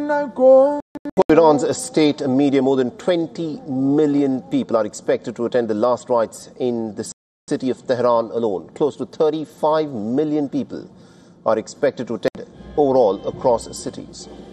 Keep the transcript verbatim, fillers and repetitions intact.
For Iran's state media, more than twenty million people are expected to attend the last rites in the city of Tehran alone. Close to thirty-five million people are expected to attend overall across cities.